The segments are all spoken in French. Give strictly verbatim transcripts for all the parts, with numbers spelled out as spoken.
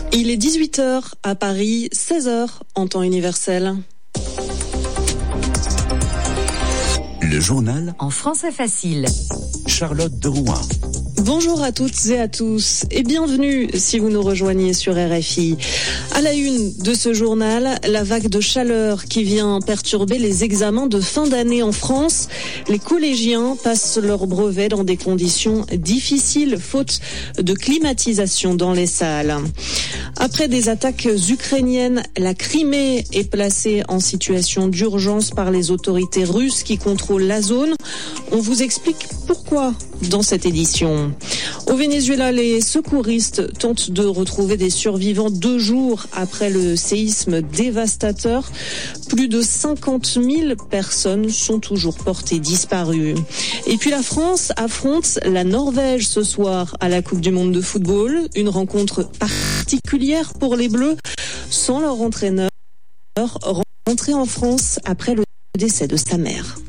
Il est dix-huit heures à Paris, seize heures en temps universel. Le journal en français facile. Charlotte de Rouen. Bonjour à toutes et à tous et bienvenue si vous nous rejoignez sur R F I. À la une de ce journal, la vague de chaleur qui vient perturber les examens de fin d'année en France. Les collégiens passent leur brevet dans des conditions difficiles faute de climatisation dans les salles. Après des attaques ukrainiennes, la Crimée est placée en situation d'urgence par les autorités russes qui contrôlent la zone. On vous explique pourquoi dans cette édition. Au Venezuela, les secouristes tentent de retrouver des survivants deux jours après le séisme dévastateur. Plus de cinquante mille personnes sont toujours portées disparues. Et puis la France affronte la Norvège ce soir à la Coupe du Monde de football. Une rencontre particulière pour les Bleus sans leur entraîneur rentré en France après le décès de sa mère.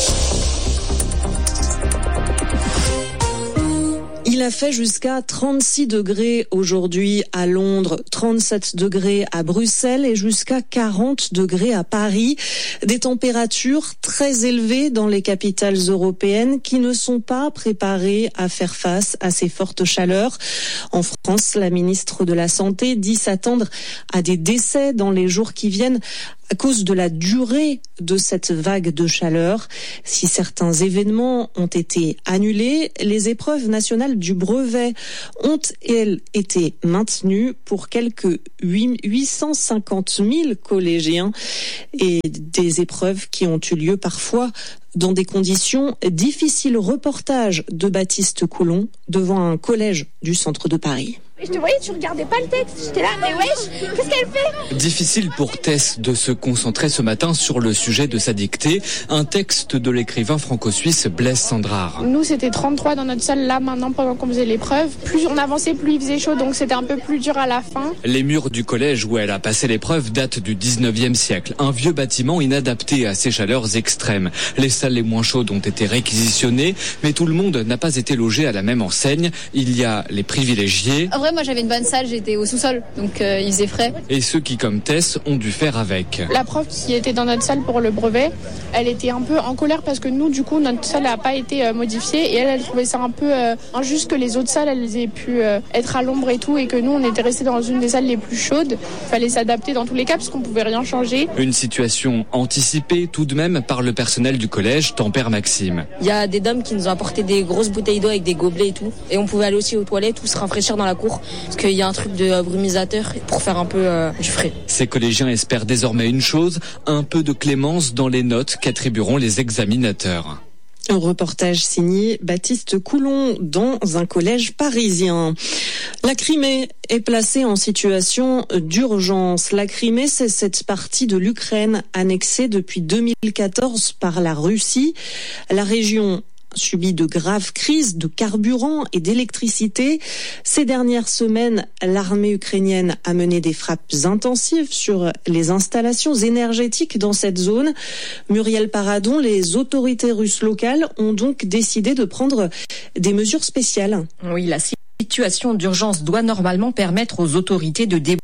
Il a fait jusqu'à trente-six degrés aujourd'hui à Londres, trente-sept degrés à Bruxelles et jusqu'à quarante degrés à Paris. Des températures très élevées dans les capitales européennes qui ne sont pas préparées à faire face à ces fortes chaleurs. En France, la ministre de la Santé dit s'attendre à des décès dans les jours qui viennent à cause de la durée de cette vague de chaleur. Si certains événements ont été annulés, les épreuves nationales du brevet ont, elles, été maintenues pour quelques huit cent cinquante mille collégiens et des épreuves qui ont eu lieu parfois dans des conditions difficiles. Reportage de Baptiste Coulon devant un collège du centre de Paris. Je te voyais, tu regardais pas le texte. J'étais là, mais wesh, qu'est-ce qu'elle fait ? Difficile pour Tess de se concentrer ce matin sur le sujet de sa dictée, un texte de l'écrivain franco-suisse Blaise Cendrars. Nous, c'était trente-trois dans notre salle, là, maintenant, pendant qu'on faisait l'épreuve. Plus on avançait, plus il faisait chaud, donc c'était un peu plus dur à la fin. Les murs du collège où elle a passé l'épreuve datent du dix-neuvième siècle. Un vieux bâtiment inadapté à ces chaleurs extrêmes. Les salles les moins chaudes ont été réquisitionnées, mais tout le monde n'a pas été logé à la même enseigne. Il y a les privilégiés. En vrai, moi j'avais une bonne salle, j'étais au sous-sol, donc euh, il faisait frais. Et ceux qui, comme Tess, ont dû faire avec. La prof qui était dans notre salle pour le brevet, elle était un peu en colère parce que nous, du coup, notre salle n'a pas été euh, modifiée et elle, elle trouvait ça un peu euh, injuste que les autres salles, elles aient pu euh, être à l'ombre et tout et que nous, on était restés dans une des salles les plus chaudes. Il fallait s'adapter dans tous les cas parce qu'on pouvait rien changer. Une situation anticipée tout de même par le personnel du collège Tempère Maxime. Il y a des dames qui nous ont apporté des grosses bouteilles d'eau avec des gobelets et tout. Et on pouvait aller aussi aux toilettes ou se rafraîchir dans la cour. Parce qu'il y a un truc de euh, brumisateur pour faire un peu euh, du frais. Ces collégiens espèrent désormais une chose, un peu de clémence dans les notes qu'attribueront les examinateurs. Un reportage signé Baptiste Coulon dans un collège parisien. La Crimée est placée en situation d'urgence. La Crimée, c'est cette partie de l'Ukraine annexée depuis deux mille quatorze par la Russie. La région subit de graves crises de carburant et d'électricité. Ces dernières semaines, l'armée ukrainienne a mené des frappes intensives sur les installations énergétiques dans cette zone. Muriel Paradon, les autorités russes locales ont donc décidé de prendre des mesures spéciales. Oui, la situation d'urgence doit normalement permettre aux autorités de débloquer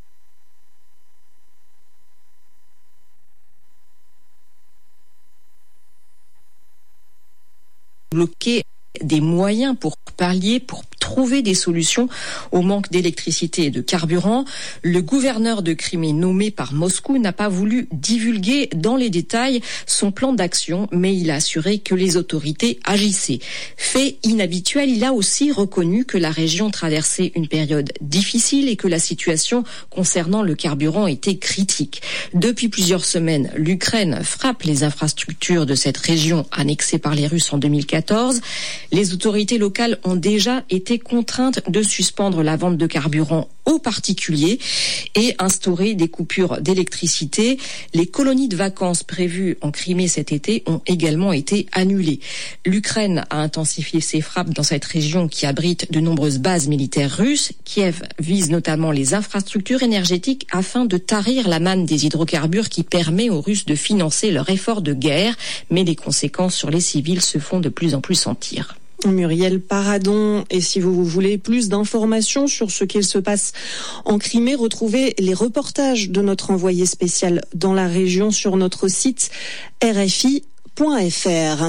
bloquer des moyens pour pallier, pour trouver des solutions au manque d'électricité et de carburant. Le gouverneur de Crimée nommé par Moscou n'a pas voulu divulguer dans les détails son plan d'action, mais il a assuré que les autorités agissaient. Fait inhabituel, il a aussi reconnu que la région traversait une période difficile et que la situation concernant le carburant était critique. Depuis plusieurs semaines, l'Ukraine frappe les infrastructures de cette région annexée par les Russes en deux mille quatorze. Les autorités locales ont déjà été contraintes de suspendre la vente de carburant aux particuliers et instaurer des coupures d'électricité. Les colonies de vacances prévues en Crimée cet été ont également été annulées. L'Ukraine a intensifié ses frappes dans cette région qui abrite de nombreuses bases militaires russes. Kiev vise notamment les infrastructures énergétiques afin de tarir la manne des hydrocarbures qui permet aux Russes de financer leur effort de guerre. Mais les conséquences sur les civils se font de plus en plus sentir. Muriel Paradon. Et si vous voulez plus d'informations sur ce qu'il se passe en Crimée, retrouvez les reportages de notre envoyé spécial dans la région sur notre site R F I point F R.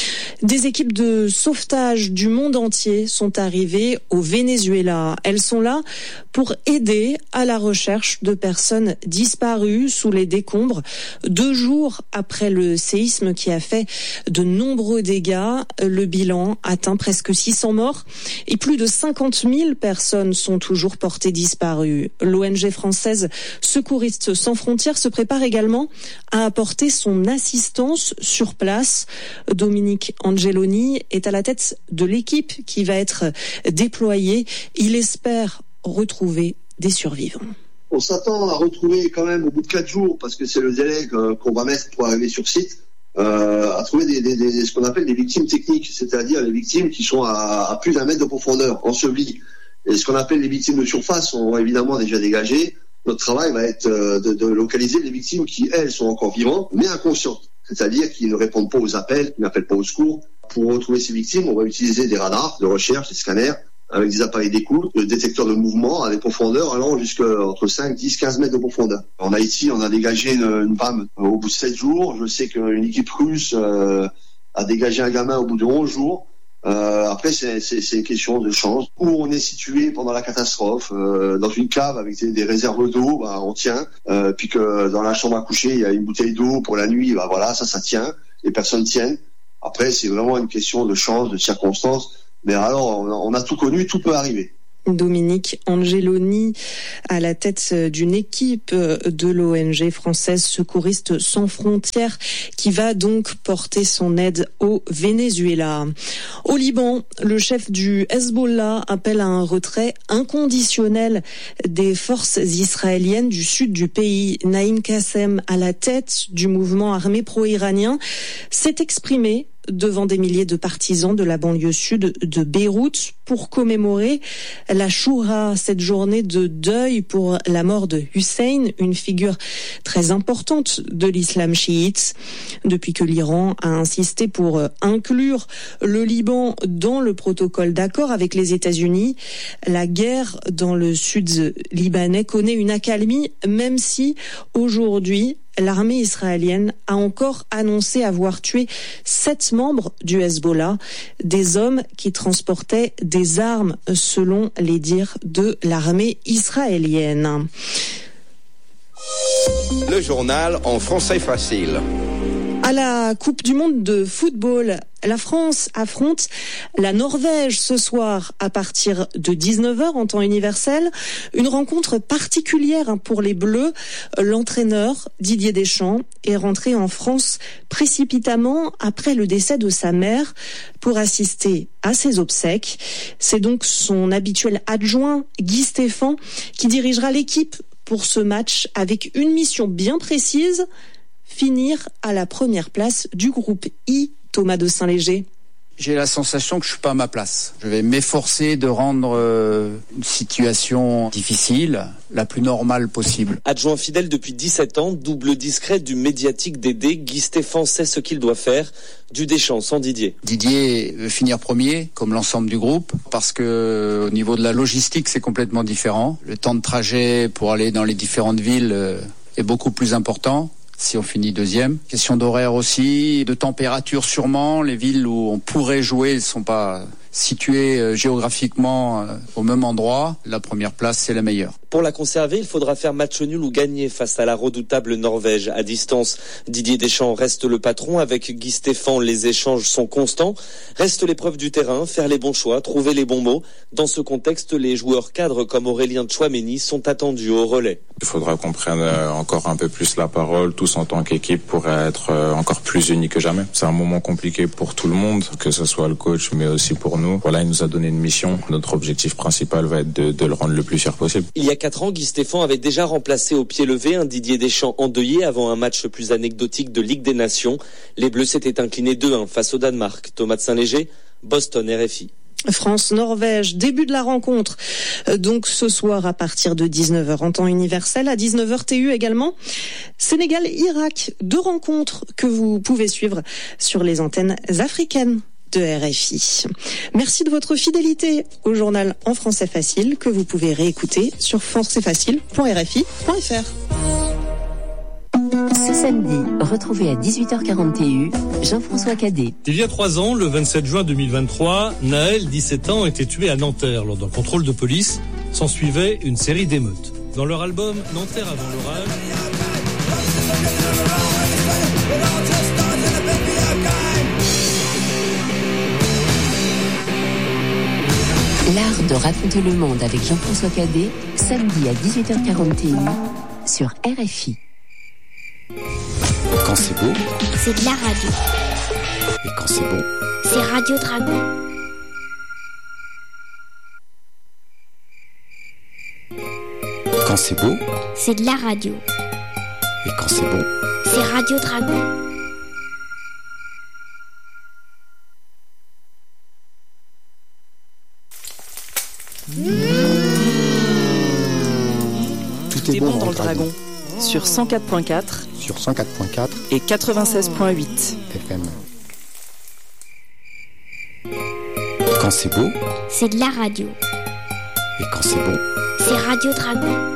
Des équipes de sauvetage du monde entier sont arrivées au Venezuela. Elles sont là pour aider à la recherche de personnes disparues sous les décombres, deux jours après le séisme qui a fait de nombreux dégâts. Le bilan atteint presque six cents morts et plus de cinquante mille personnes sont toujours portées disparues. L'O N G française Secouristes sans frontières se prépare également à apporter son assistance sur place. Dominique Angeloni est à la tête de l'équipe qui va être déployée. Il espère retrouver des survivants. On s'attend à retrouver quand même au bout de quatre jours, parce que c'est le délai qu'on va mettre pour arriver sur site, euh, à trouver des, des, des, ce qu'on appelle des victimes techniques, c'est-à-dire les victimes qui sont à, à plus d'un mètre de profondeur, ensevelies. Et ce qu'on appelle les victimes de surface sont évidemment déjà dégagées. Notre travail va être de, de localiser les victimes qui, elles, sont encore vivantes, mais inconscientes. C'est-à-dire qu'ils ne répondent pas aux appels, qu'ils n'appellent pas au secours. Pour retrouver ces victimes, on va utiliser des radars de recherche, des scanners, avec des appareils d'écoute, des détecteurs de mouvement à des profondeurs allant jusqu'à entre cinq, dix, quinze mètres de profondeur. En Haïti, on a dégagé une, une femme au bout de sept jours. Je sais qu'une équipe russe euh, a dégagé un gamin au bout de onze jours. Euh, après, c'est, c'est, c'est une question de chance. Où on est situé pendant la catastrophe, euh, dans une cave avec des, des réserves d'eau, bah, on tient. Euh, puis que dans la chambre à coucher, il y a une bouteille d'eau pour la nuit, bah voilà, ça, ça tient. Les personnes tiennent. Après, c'est vraiment une question de chance, de circonstances. Mais alors, on a, on a tout connu, tout peut arriver. Dominique Angeloni à la tête d'une équipe de l'O N G française Secouristes sans frontières qui va donc porter son aide au Venezuela. Au Liban, le chef du Hezbollah appelle à un retrait inconditionnel des forces israéliennes du sud du pays. Naïm Kassem, à la tête du mouvement armé pro-iranien, s'est exprimé devant des milliers de partisans de la banlieue sud de Beyrouth pour commémorer la Choura, cette journée de deuil pour la mort de Hussein, une figure très importante de l'islam chiite. Depuis que l'Iran a insisté pour inclure le Liban dans le protocole d'accord avec les États-Unis, la guerre dans le sud libanais connaît une accalmie, même si aujourd'hui l'armée israélienne a encore annoncé avoir tué sept membres du Hezbollah, des hommes qui transportaient des armes selon les dires de l'armée israélienne. Le journal en français facile. À la Coupe du monde de football, la France affronte la Norvège ce soir à partir de dix-neuf heures en temps universel. Une rencontre particulière pour les Bleus. L'entraîneur Didier Deschamps est rentré en France précipitamment après le décès de sa mère pour assister à ses obsèques. C'est donc son habituel adjoint Guy Stéphane qui dirigera l'équipe pour ce match avec une mission bien précise: finir à la première place du groupe I. Thomas de Saint-Léger. J'ai la sensation que je suis pas à ma place. Je vais m'efforcer de rendre euh, une situation difficile la plus normale possible. Adjoint fidèle depuis dix-sept ans, double discret du médiatique Dédé, Guy Stéphane sait ce qu'il doit faire. Du Deschamps sans Didier. Didier veut finir premier, comme l'ensemble du groupe, parce que au niveau de la logistique, c'est complètement différent. Le temps de trajet pour aller dans les différentes villes euh, est beaucoup plus important si on finit deuxième. Question d'horaire aussi, de température sûrement. Les villes où on pourrait jouer ne sont pas situées euh, géographiquement euh, au même endroit. La première place, c'est la meilleure. Pour la conserver, il faudra faire match nul ou gagner face à la redoutable Norvège. À distance, Didier Deschamps reste le patron. Avec Guy Stéphane, les échanges sont constants. Reste l'épreuve du terrain, faire les bons choix, trouver les bons mots. Dans ce contexte, les joueurs cadres comme Aurélien Tchouaméni sont attendus au relais. Il faudra qu'on prenne encore un peu plus la parole, tous en tant qu'équipe, pour être encore plus unis que jamais. C'est un moment compliqué pour tout le monde, que ce soit le coach, mais aussi pour nous. Voilà, il nous a donné une mission. Notre objectif principal va être de, de le rendre le plus fier possible. Il y a quatre ans, Guy Stéphane avait déjà remplacé au pied levé un Didier Deschamps endeuillé avant un match plus anecdotique de Ligue des Nations. Les Bleus s'étaient inclinés deux un face au Danemark. Thomas de Saint-Léger, Boston, R F I. France-Norvège, début de la rencontre, donc ce soir à partir de dix-neuf heures en temps universel, à dix-neuf heures T U également. Sénégal-Irak, deux rencontres que vous pouvez suivre sur les antennes africaines de R F I. Merci de votre fidélité au journal En Français Facile que vous pouvez réécouter sur français facile point r f i point f r. Ce samedi, retrouvez à dix-huit heures quarante et un Jean-François Cadet. Il y a trois ans, le vingt-sept juin deux mille vingt-trois, Naël, dix-sept ans, était tué à Nanterre lors d'un contrôle de police. S'en suivait une série d'émeutes. Dans leur album Nanterre avant l'orage, l'art de raconter le monde avec Jean-François Cadet, samedi à dix-huit heures quarante et un sur R F I. Quand c'est beau, c'est de la radio. Et quand c'est bon, c'est Radio Dragon. Quand c'est beau, c'est de la radio. Et quand c'est bon, c'est Radio Dragon. Mmh. Tout est bon, bon dans le Dragon. Dragon. Sur cent quatre point quatre. Sur cent quatre point quatre. Et quatre-vingt-seize point huit. F M. Quand c'est beau, c'est de la radio. Et quand c'est bon, c'est Radio Dragon.